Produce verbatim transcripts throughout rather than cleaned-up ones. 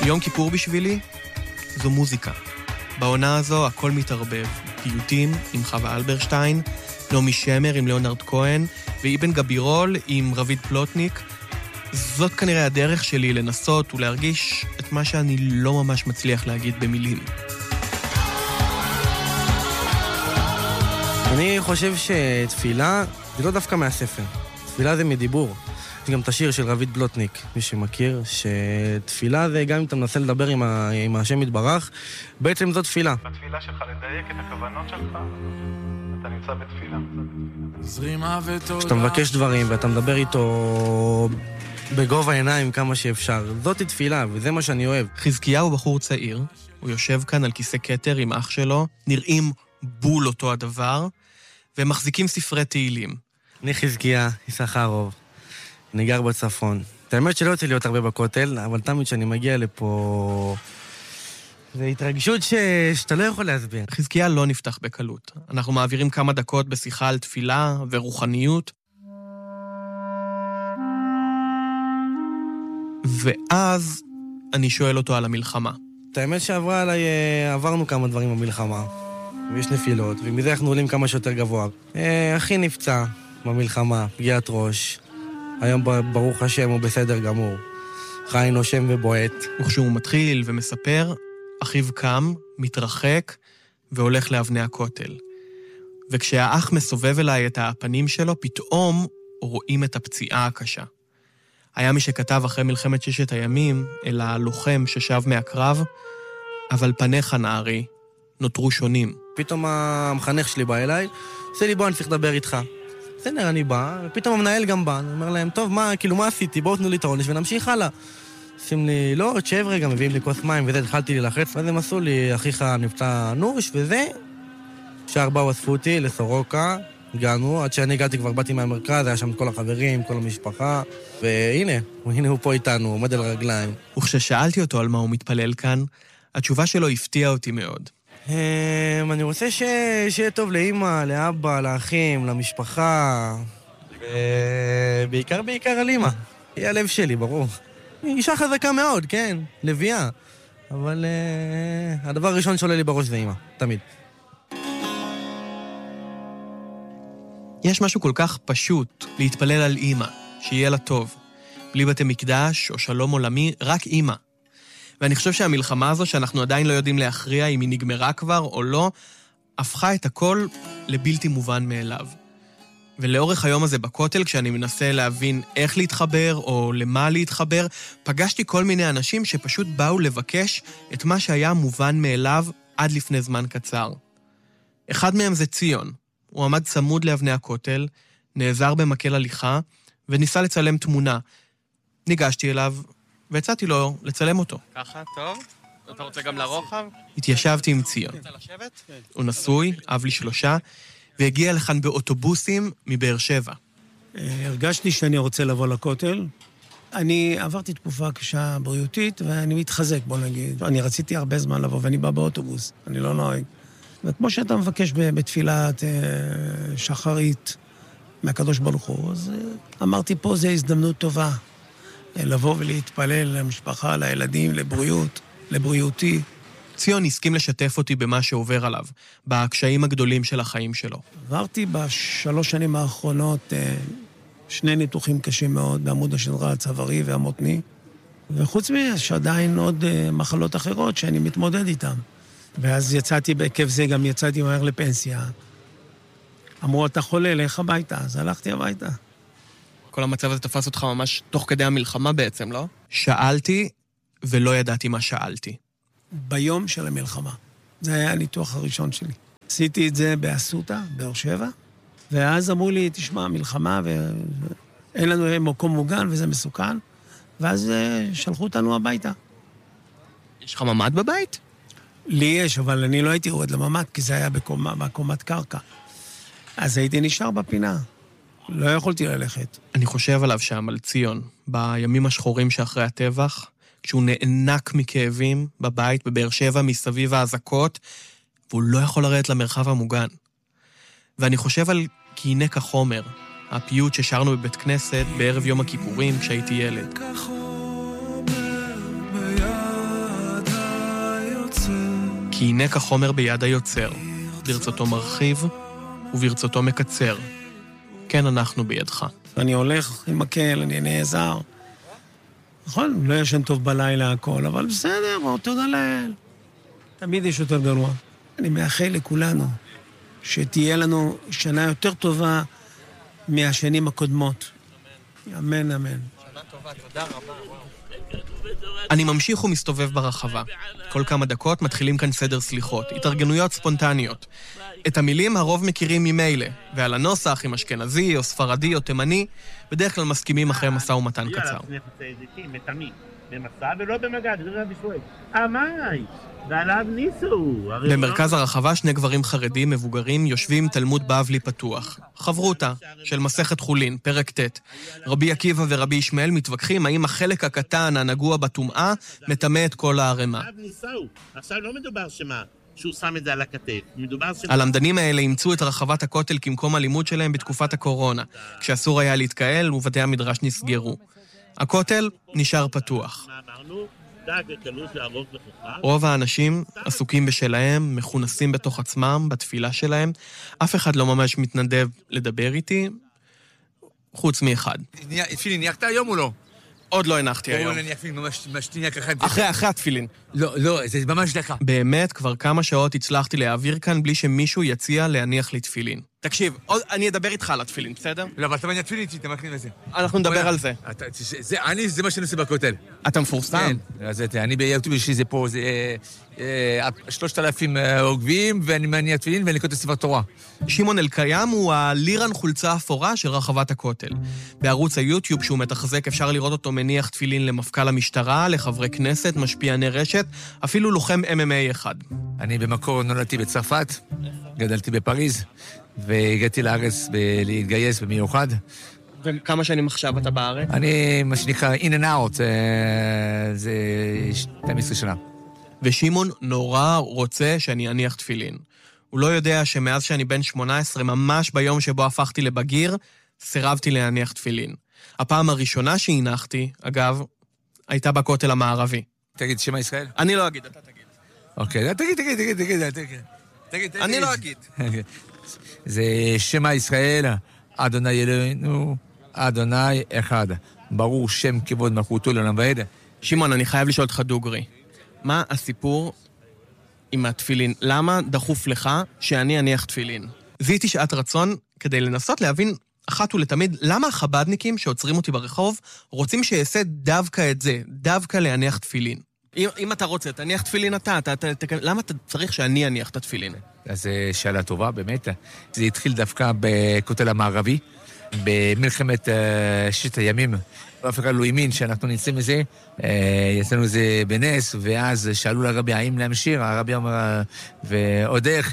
יום כיפור בשבילי זו מוזיקה. בעונה הזו הכל מתערבב. פיוטים עם חווה אלברשטיין, נעמי שמר עם ליאונרד כהן, ואיבן גבירול עם רביד פלוטניק. זאת כנראה הדרך שלי לנסות ולהרגיש את מה שאני לא ממש מצליח להגיד במילים. אני חושב שתפילה זה לא דווקא מהספר. תפילה זה מדיבור. יש גם את השיר של רביד פלוטניק, מי שמכיר, שתפילה זה גם אם אתה מנסה לדבר עם, ה... עם השם יתברך, בעצם זאת תפילה. בתפילה שלך לדייק את הכוונות שלך, אתה נמצא בתפילה. כשאתה מבקש דברים ואתה מדבר איתו בגובה העיניים כמה שאפשר, זאת תפילה, וזה מה שאני אוהב. חזקיה הוא בחור צעיר, הוא יושב כאן על כיסא כתר עם אח שלו, נראים בול אותו הדבר, והם מחזיקים ספרי תהילים. אני חזקיה, יששכרוב. אני גר בצפון. את האמת שלא יוצא להיות הרבה בכותל, אבל תמיד שאני מגיע לפה... זו התרגשות ש... שאתה לא יכול להסביר. חזקיה לא נפתח בקלות. אנחנו מעבירים כמה דקות בשיחה על תפילה ורוחניות. ואז אני שואל אותו על המלחמה. את האמת שעברה עליי, עברנו כמה דברים במלחמה. ויש נפילות, ומזה אנחנו עולים כמה שיותר גבוה. אחי נפצע במלחמה, פגיעת ראש. היום ברוך השם הוא בסדר גמור. חי נושם ובועט. וכשהוא מתחיל ומספר, אחיו קם, מתרחק והולך לאבני הכותל. וכשהאח מסובב אליי את הפנים שלו, פתאום רואים את הפציעה הקשה. היה מי שכתב אחרי מלחמת ששת הימים אל הלוחם ששב מהקרב, אבל פניך נערי נותרו שונים. פתאום המחנך שלי בא אליי, עושה לי בוא אני צריך לדבר איתך. בסדר, אני בא, ופתאום המנהל גם בא, אני אומר להם, טוב, מה, כאילו, מה עשיתי? בואו תנו לי את העונש ונמשיך הלאה. עושים לי, לא, תשב רגע, מביאים לי כוס מים, וזה, התחלתי להילחץ, ואז הם עשו לי, אחיך נפצע אנוש, וזה. שער באו אספו אותי לסורוקה, הגענו, עד שאני הגעתי כבר באתי מהמרכז, היה שם את כל החברים, כל המשפחה, והנה, הנה הוא פה איתנו, עומד על רגליים. וכששאלתי אותו על מה הוא מתפלל כאן, התשובה שלו הפתיעה אותי מאוד. אני רוצה שיהיה טוב לאמא, לאבא, לאחים, למשפחה, בעיקר בעיקר על אמא. היא הלב שלי, ברור. היא אישה חזקה מאוד, כן, לביאה. אבל הדבר הראשון שעולה לי בראש זה אמא, תמיד. יש משהו כל כך פשוט להתפלל על אמא, שיהיה לה טוב. בלי בתי מקדש או שלום עולמי, רק אמא. ואני חושב שהמלחמה הזו, שאנחנו עדיין לא יודעים להכריע אם היא נגמרה כבר או לא, הפכה את הכל לבלתי מובן מאליו. ולאורך היום הזה בכותל, כשאני מנסה להבין איך להתחבר או למה להתחבר, פגשתי כל מיני אנשים שפשוט באו לבקש את מה שהיה מובן מאליו עד לפני זמן קצר. אחד מהם זה ציון. הוא עמד צמוד לאבני הכותל, נעזר במקל הליכה, וניסה לצלם תמונה. ניגשתי אליו, והצעתי לו לצלם אותו. ככה, טוב? אתה רוצה גם לרוחב? התיישבתי עם ציון. רוצה לשבת? הוא נשוי, אב לי שלושה, והגיע לכאן באוטובוסים מבאר שבע. הרגשתי שאני רוצה לבוא לכותל. אני עברתי תקופה קשה בריאותית, ואני מתחזק, בוא נגיד. אני רציתי הרבה זמן לבוא, ואני בא באוטובוס, אני לא נוהג. וכמו שאתה מבקש בתפילת שחרית מהקדוש ברוך הוא, אז אמרתי פה זו הזדמנות טובה. לבוא ולהתפלל למשפחה, לילדים, לבריאות, לבריאותי. ציון הסכים לשתף אותי במה שעובר עליו, בקשיים הגדולים של החיים שלו. עברתי בשלוש שנים האחרונות שני ניתוחים קשים מאוד, בעמוד השדרה הצווארי והמותני, וחוץ מזה עדיין עוד מחלות אחרות שאני מתמודד איתן. ואז יצאתי בעקב זה, גם יצאתי מהר לפנסיה. אמרו, אתה חולה, לך הביתה, אז הלכתי הביתה. כל המצב הזה תפס אותך ממש תוך כדי המלחמה בעצם, לא? שאלתי ולא ידעתי מה שאלתי. ביום של המלחמה. זה היה הניתוח הראשון שלי. עשיתי את זה באסותא, באר שבע, ואז אמרו לי, תשמע, מלחמה, ואין לנו מקום מוגן וזה מסוכן, ואז שלחו אותנו הביתה. יש לך ממד בבית? לי יש, אבל אני לא הייתי יורד לממד, כי זה היה בקומה, בקומת קרקע. אז הייתי נשאר בפינה. לא יכולתי ללכת. אני חושב עליו שם, על ציון, בימים השחורים שאחרי הטבח, כשהוא נענק מכאבים בבית, בבאר שבע, מסביב האזעקות, והוא לא יכול לרדת למרחב המוגן. ואני חושב על קהיני כחומר, הפיוט ששרנו בבית כנסת בערב יום הכיפורים כשהייתי ילד. כחומר ביד, כי הנה כחומר ביד היוצר, ברצותו מרחיב וברצותו מקצר. כן, אנחנו בידך. אני הולך עם מקל, אני נעזר. נכון, לא ישן טוב בלילה הכל, אבל בסדר, תודה לאל. תמיד יש יותר גרוע. אני מאחל לכולנו שתהיה לנו שנה יותר טובה מהשנים הקודמות. אמן, אמן. שנה טובה, תודה רבה. אני ממשיך ומסתובב ברחבה. כל כמה דקות מתחילים כאן סדר סליחות, התארגנויות ספונטניות. את המילים הרוב מכירים ממילא, ועל הנוסח, אם אשכנזי או ספרדי או תימני, בדרך כלל מסכימים אחרי מסע ומתן קצר. ולא במגד, זה רבי שואל. אמי, ועליו ניסו. במרכז הרחבה שני גברים חרדים מבוגרים יושבים תלמוד בבלי פתוח. חברותה של מסכת חולין, פרק ט'. רבי עקיבא ורבי ישמעאל מתווכחים האם החלק הקטן הנגוע בטומאה מטמא את כל הערימה. עכשיו לא מדובר שמה, שהוא שם את זה על הכתף. מדובר שמה... הלמדנים האלה אימצו את רחבת הכותל כמקום הלימוד שלהם בתקופת הקורונה, כשאסור היה להתקהל ובתי המדרש נסגרו. הכותל נשאר פתוח. רוב האנשים עסוקים בשלהם, מכונסים בתוך עצמם, בתפילה שלהם. אף אחד לא ממש מתנדב לדבר איתי, חוץ מאחד. תפילין, ניחת היום או לא? עוד לא הנחתי היום. או נניח פילין, ממש תניח ככה... אחרי, אחרי התפילין. לא, לא, זה ממש דקה. באמת, כבר כמה שעות הצלחתי להעביר כאן בלי שמישהו יציע להניח לי תפילין. תקשיב, עוד, אני אדבר איתך על התפילין, בסדר? לא, אבל אתה מניח תפילין, אתה מכין לזה. אנחנו נדבר על זה. אני, זה מה שאני עושה בכותל. אתה מפורסם? כן, אז אני ביוטיוב שלי זה פה, זה שלושת אלפים עוקבים, ואני מניח תפילין ואני כותב ספר תורה. שמעון אלקיים הוא הלירן חולצה אפורה של רחבת הכותל. בערוץ היוטיוב שהוא מתחזק אפשר לראות אותו מניח תפילין למפכ"ל המשטרה, לחברי כנסת, משפיעני רשת, אפילו לוחם אם אם איי אחד. אני במקור נולדתי בצרפת, גדלתי בפריז, והגעתי לארץ להתגייס במיוחד. וכמה שנים עכשיו אתה בארץ? אני, מה שנקרא, in and out, זה שתים עשרה שנה. ושמעון נורא רוצה שאני אניח תפילין. הוא לא יודע שמאז שאני בן שמונה עשרה, ממש ביום שבו הפכתי לבגיר, סירבתי להניח תפילין. הפעם הראשונה שהנחתי, אגב, הייתה בכותל המערבי. תגיד, שמע ישראל? אני לא אגיד, אתה תגיד. אוקיי, תגיד, תגיד, תגיד, תגיד, תגיד. תגיד, אני לא אגיד. זה שמע ישראל, אדוני אלוהינו, אדוני אחד. ברור שם כבוד מלכותו לעולם ועד. שמעון, אני חייב לשאול אותך דוגרי. מה הסיפור עם התפילין? למה דחוף לך שאני אניח תפילין? זיהיתי שעת רצון כדי לנסות להבין אחת ולתמיד למה החבדניקים שעוצרים אותי ברחוב רוצים שיעשה דווקא את זה, דווקא להניח תפילין. אם, אם אתה רוצה, תניח תפילין אתה, אתה, אתה, אתה, למה אתה צריך שאני אניח את התפילין? אז שאלה טובה, באמת. זה התחיל דווקא בכותל המערבי, במלחמת ששת הימים. אף אחד לא האמין שאנחנו נצא מזה, יצאנו זה בנס, ואז שאלו לרבי האם להמשיך, הרבי אמר, ועוד איך,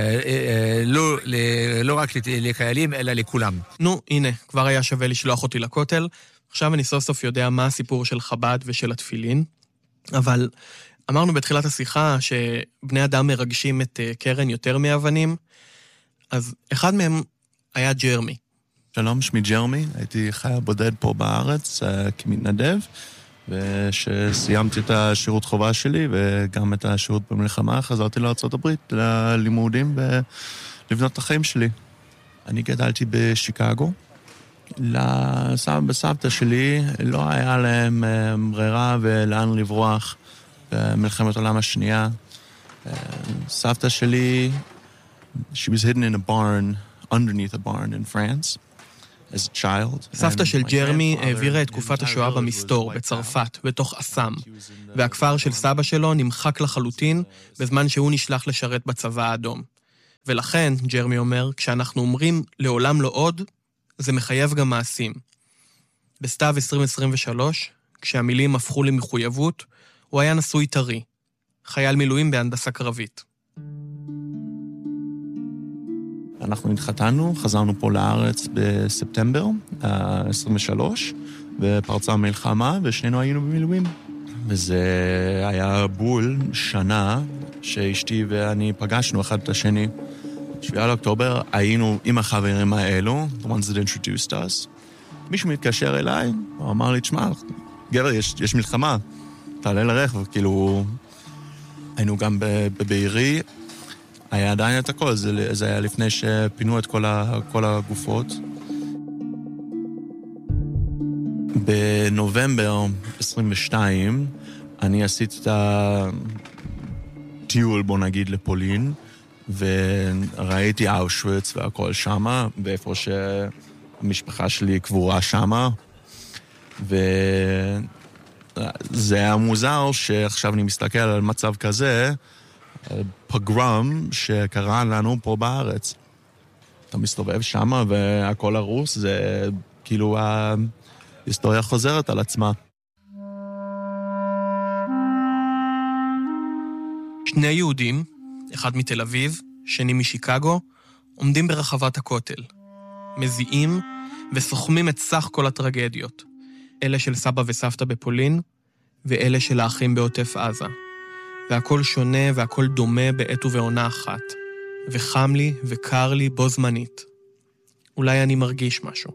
לא, לא רק לחיילים, אלא לכולם. נו, הנה, כבר היה שווה לשלוח אותי לכותל. עכשיו אני סוף סוף יודע מה הסיפור של חב"ד ושל התפילין. אבל אמרנו בתחילת השיחה שבני אדם מרגשים את קרן יותר מאבנים, אז אחד מהם היה ג'רמי. שלום, שמי ג'רמי, הייתי חייל בודד פה בארץ uh, כמתנדב, ושסיימתי את השירות חובה שלי וגם את השירות במלחמה, חזרתי לארצות הברית ללימודים ולבנות את החיים שלי. אני גדלתי בשיקגו. לסבא וסבתא שלי לא היה להם ברירה ולאן לברוח במלחמת העולם השנייה. סבתא שלי, she was hidden in a barn, underneath a barn in France. as a child. סבתא של ג'רמי העבירה את תקופת השואה במסתור, בצרפת, בתוך אסם, והכפר של סבא שלו נמחק לחלוטין בזמן שהוא נשלח לשרת בצבא האדום. ולכן, ג'רמי אומר, כשאנחנו אומרים לעולם לא עוד, זה מחייב גם מעשים. בסתיו עשרים עשרים ושלוש, כשהמילים הפכו למחויבות, הוא היה נשוי טרי, חייל מילואים בהנדסה קרבית. אנחנו התחתנו, חזרנו פה לארץ בספטמבר עשרים ושלוש, ופרצה מלחמה, ושנינו היינו במילואים. וזה היה בול שנה שאשתי ואני פגשנו אחד את השני. שבעה לאוקטובר היינו עם החברים האלו, the ones that introduced us. מישהו מתקשר אליי, הוא אמר לי, תשמע, גבר, יש, יש מלחמה, תעלה לרכב, כאילו... היינו גם בבארי, היה עדיין את הכל, זה, זה היה לפני שפינו את כל, ה, כל הגופות. בנובמבר עשרים ושתיים, אני עשיתי את הטיול, בוא נגיד, לפולין, וראיתי אושוויץ והכל שמה, ואיפה שהמשפחה שלי קבורה שמה, וזה היה מוזר שעכשיו אני מסתכל על מצב כזה, פוגרום שקרה לנו פה בארץ. אתה מסתובב שמה והכל הרוס, זה כאילו ההיסטוריה חוזרת על עצמה. שני יהודים, אחד מתל אביב, שני משיקגו, עומדים ברחבת הכותל. מזיעים וסוחמים את סך כל הטרגדיות. אלה של סבא וסבתא בפולין, ואלה של האחים בעוטף עזה. והכל שונה והכל דומה בעת ובעונה אחת. וחם לי וקר לי בו זמנית. אולי אני מרגיש משהו.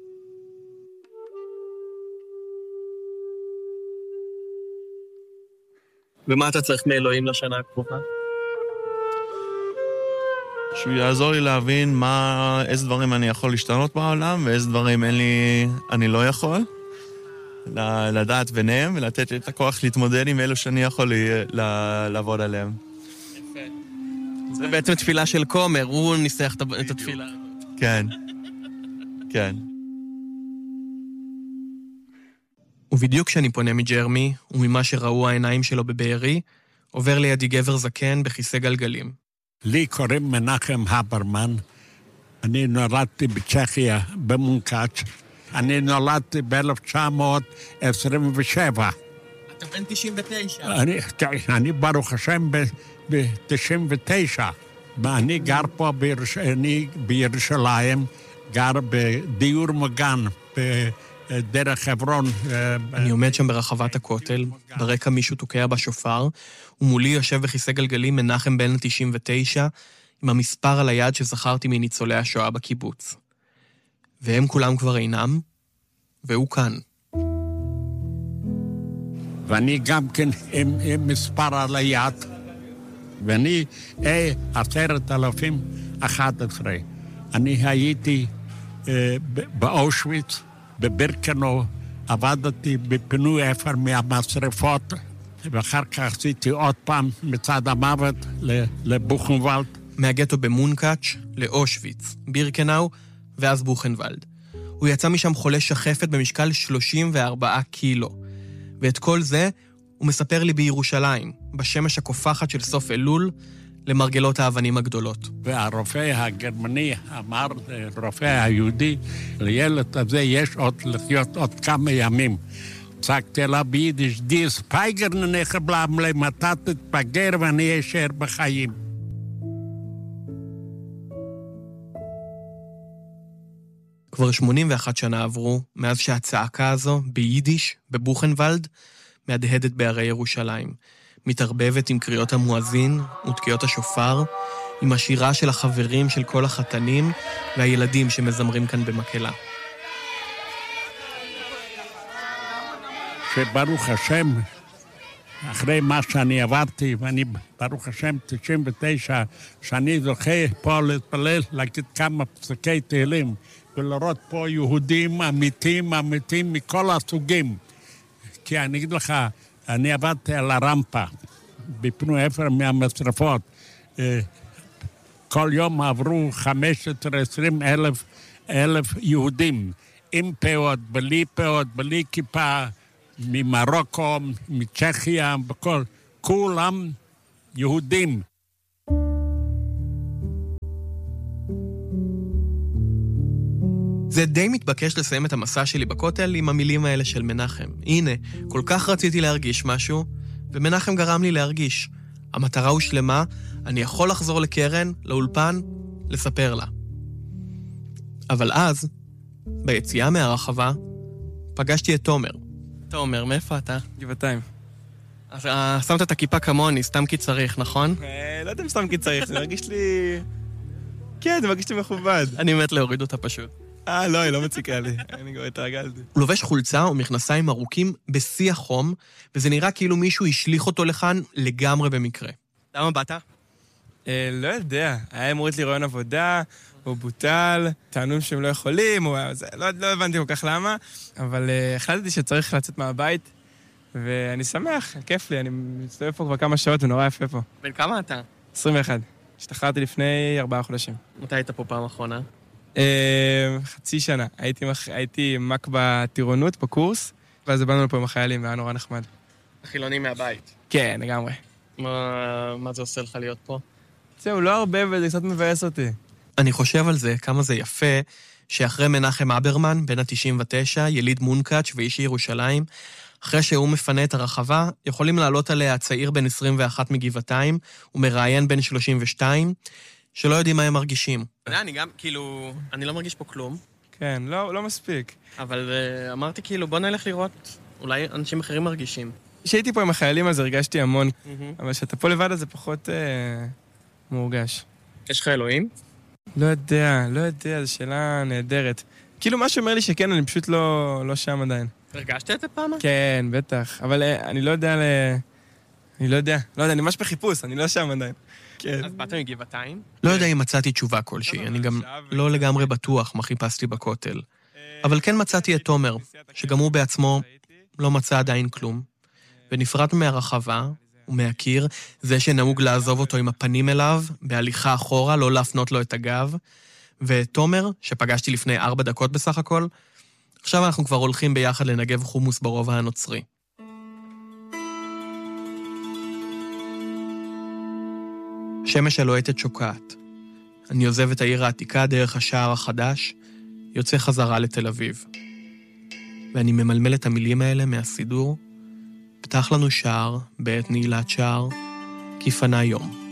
ומה אתה צריך מאלוהים לשנה הקרובה? שהוא יעזור לי להבין מה, איזה דברים אני יכול להשתנות בעולם, ואיזה דברים אין לי, אני לא יכול. לדעת ביניהם, ולתת את הכוח להתמודד עם אלו שאני יכול לעבוד עליהם. יפה. זה בעצם תפילה של קומר, הוא ניסח את התפילה. כן, כן. ובדיוק כשאני פונה מג'רמי, וממה שראו העיניים שלו בבארי, עובר לידי גבר זקן בכיסא גלגלים. לי קוראים מנחם הברמן, אני נולדתי בצ'כיה, במונקאץ'. אני נולדתי ב-אלף תשע מאות עשרים ושבע. אתה בן תשעים ותשע. אני, אני ברוך השם ב-תשעים ותשע. ואני גר פה בירוש... אני בירושלים, גר בדיור מוגן, בדרך חברון. אני עומד שם ברחבת הכותל, ברקע מישהו תוקע בשופר, ומולי יושב בכיסא גלגלים מנחם בן תשעים ותשע, עם המספר על היד שזכרתי מניצולי השואה בקיבוץ. והם כולם כבר אינם, והוא כאן. ואני גם כן עם, עם מספר על היד, ואני אה, עשרת אלפים אחת עשרה. אני הייתי אה, באושוויץ, בבירקנו, עבדתי בפינוי אפר מהמשרפות, ואחר כך עשיתי עוד פעם מצד המוות לבוכנוולד. מהגטו במונקאץ' לאושוויץ, בירקנאו, ואז בוכנוולד. הוא יצא משם חולה שחפת במשקל שלושים וארבעה קילו. ואת כל זה הוא מספר לי בירושלים, בשמש הקופחת של סוף אלול, למרגלות האבנים הגדולות. והרופא הגרמני אמר, רופא היהודי, לילד הזה יש עוד לחיות עוד כמה ימים. צעקתי לה ביידיש, דיס פייגר ננחר בלם להם, אתה תתפגר ואני אשאר בחיים. כבר שמונים ואחת שנה עברו, מאז שהצעקה הזו, ביידיש, בבוכנוולד, מהדהדת בערי ירושלים. מתערבבת עם קריאות המואזין ותקיעות השופר, עם השירה של החברים של כל החתנים והילדים שמזמרים כאן במקהלה. שברוך השם, אחרי מה שאני עברתי, ואני ברוך השם תשעים ותשע, שאני זוכה פה להתפלל, להגיד כמה פסקי תהילים, ולראות פה יהודים אמיתיים, אמיתיים מכל הסוגים. כי אני אגיד לך, אני עבדתי על הרמפה, בפינוי אפר מהמשרפות. כל יום עברו חמש עשרה עשרים אלף, אלף יהודים, עם פאות, בלי פאות, בלי כיפה, ממרוקו, מצ'כיה, בכל, כולם יהודים. זה די מתבקש לסיים את המסע שלי בכותל עם המילים האלה של מנחם. הנה, כל כך רציתי להרגיש משהו, ומנחם גרם לי להרגיש. המטרה הושלמה, אני יכול לחזור לקרן, לאולפן, לספר לה. אבל אז, ביציאה מהרחבה, פגשתי את תומר. תומר, מאיפה אתה? גבעתיים. אז uh, שמת את הכיפה כמוני, סתם כי צריך, נכון? אה, לא יודע אם סתם כי צריך, זה מרגיש לי... כן, זה מרגיש לי מכובד. אני מת להוריד אותה פשוט. אה, לא, היא לא מציקה לי. אני כבר התרגלתי. הוא לובש חולצה או מכנסיים ארוכים בשיא החום, וזה נראה כאילו מישהו השליך אותו לכאן לגמרי במקרה. למה באת? אה, לא יודע. היה אמורת לי רעיון עבודה, או בוטל, טענו שהם לא יכולים, או... זה, לא, לא הבנתי כל כך למה, אבל אה, החלטתי שצריך לצאת מהבית, ואני שמח, כיף לי, אני מסתובב פה כבר כמה שעות ונורא יפה פה. בן כמה אתה? עשרים ואחת. השתחררתי לפני ארבעה חודשים. מתי היית פה פעם אחרונה? אה, חצי שנה. הייתי, הייתי מק בטירונות, בקורס, ואז באנו לפה עם החיילים, והיה נורא נחמד. חילוני מהבית. כן, לגמרי. מה, מה זה עושה לך להיות פה? זהו, לא הרבה, וזה קצת מבאס אותי. אני חושב על זה, כמה זה יפה, שאחרי מנחם אברמן, בן ה-תשעים ותשע, יליד מונקאץ' ואיש ירושלים, אחרי שהוא מפנה את הרחבה, יכולים לעלות עליה צעיר בן עשרים ואחת מגבעתיים, ומראיין בן שלושים ושתיים, שלא יודעים מה הם מרגישים. אני גם, כאילו, אני לא מרגיש פה כלום. כן, לא, לא מספיק. אבל uh, אמרתי כאילו, בוא נלך לראות, אולי אנשים אחרים מרגישים. כשהייתי פה עם החיילים אז הרגשתי המון, mm-hmm. אבל כשאתה פה לבד אז זה פחות uh, מורגש. יש לך אלוהים? לא יודע, לא יודע, זו שאלה נהדרת. כאילו מה שאומר לי שכן, אני פשוט לא, לא שם עדיין. הרגשת את זה פעם? כן, בטח. אבל uh, אני לא יודע ל... אני לא יודע. לא יודע, אני ממש בחיפוש, אני לא שם עדיין. כן. אז באת מגבעתיים? לא יודע אם מצאתי תשובה כלשהי, אני גם לא לגמרי בטוח מה חיפשתי בכותל. אבל כן מצאתי את תומר, שגם הוא בעצמו לא מצא עדיין כלום. ונפרד מהרחבה ומהקיר, זה שנהוג לעזוב אותו עם הפנים אליו, בהליכה אחורה, לא להפנות לו את הגב. ותומר, שפגשתי לפני ארבע דקות בסך הכל, עכשיו אנחנו כבר הולכים ביחד לנגב חומוס ברובע הנוצרי. שמש הלוהטת שוקעת. אני עוזב את העיר העתיקה דרך השער החדש, יוצא חזרה לתל אביב. ואני ממלמל את המילים האלה מהסידור, פתח לנו שער בעת נעילת שער, כי פנה יום.